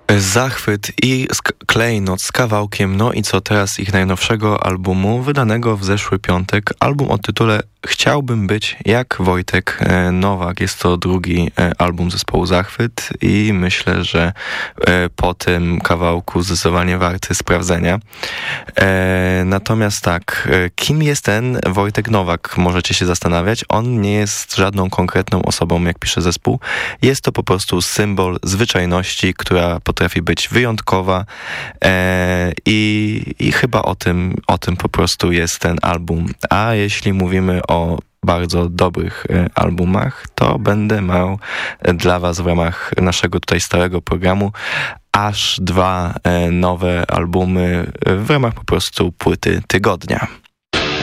Zachwyt i klejnot z kawałkiem No i co teraz ich najnowszego albumu, wydanego w zeszły piątek. Album o tytule Chciałbym być jak Wojtek Nowak. Jest to drugi album zespołu Zachwyt i myślę, że po tym kawałku zdecydowanie warty sprawdzenia. Natomiast tak, kim jest ten Wojtek Nowak? Możecie się zastanawiać. On nie jest żadną konkretną osobą, jak pisze zespół. Jest to po prostu symbol zwyczajności, która potrafi być wyjątkowa i chyba o tym po prostu jest ten album. A jeśli mówimy o bardzo dobrych albumach, to będę miał dla was w ramach naszego tutaj stałego programu aż 2 nowe albumy w ramach po prostu płyty tygodnia.